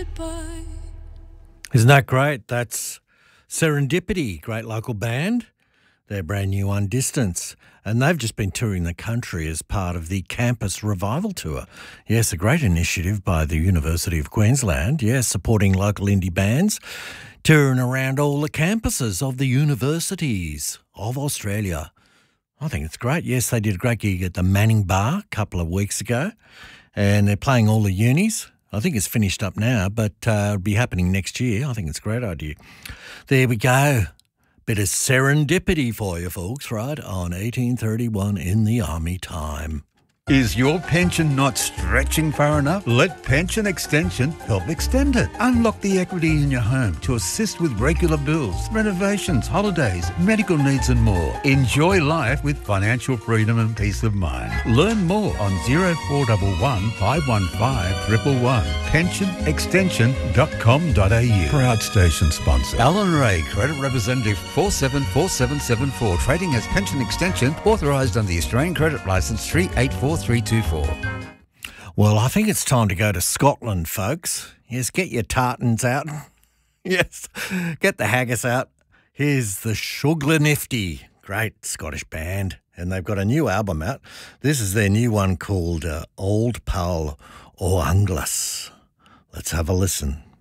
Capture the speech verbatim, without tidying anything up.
goodbye. Isn't that great? That's Serendipity, great local band. Their brand new one, Distance. And they've just been touring the country as part of the Campus Revival Tour. Yes, a great initiative by the University of Queensland. Yes, supporting local indie bands, touring around all the campuses of the universities of Australia. I think it's great. Yes, they did a great gig at the Manning Bar a couple of weeks ago, and they're playing all the unis. I think it's finished up now, but uh, it'll be happening next year. I think it's a great idea. There we go. Bit of serendipity for you folks, right, on eighteen thirty-one in the Army time. Is your pension not stretching far enough? Let Pension Extension help extend it. Unlock the equity in your home to assist with regular bills, renovations, holidays, medical needs and more. Enjoy life with financial freedom and peace of mind. Learn more on zero four one one, five one five, one one one. pension extension dot com dot a u. Proud station sponsor. Alan Ray, Credit Representative four seven four seven seven four. Trading as Pension Extension, authorised under the Australian Credit Licence three eight four three two four. Well, I think it's time to go to Scotland, folks. Yes, get your tartans out. Yes, get the haggis out. Here's the Shugla Nifty, great Scottish band, and they've got a new album out. This is their new one called uh, Old Pal O Anglas. Let's have a listen.